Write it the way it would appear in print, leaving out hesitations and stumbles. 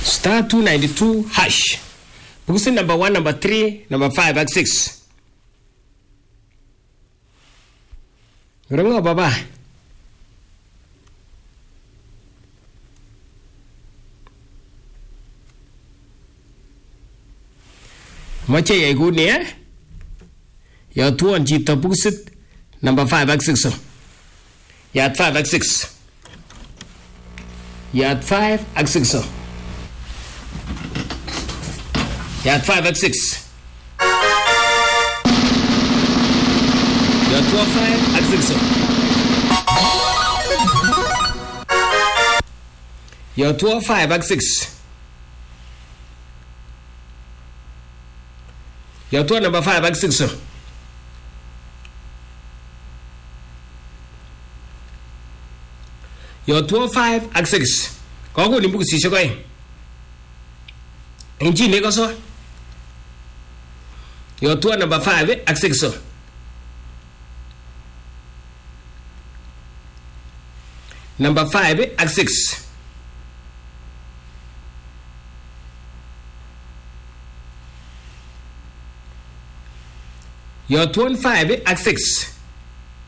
Star 292 hash. Bukusin number 1, number 3, number 5 ak 6. Rongo baba. Mache yai kuni ya tuon chito bukusit number 5 ak 6. Yat 5 ak 6. Yat 5 ak 6. Yat 5 ak 6. Yat 5 ak 6. Yat 5 ak 6. Yat number 5 ak 6. Your 5 ak 6. Koko ni mbuku sisho koi. Inchi neko so. Your number 5 ak 6. Number 5 ak 6. Your 5 ak 6.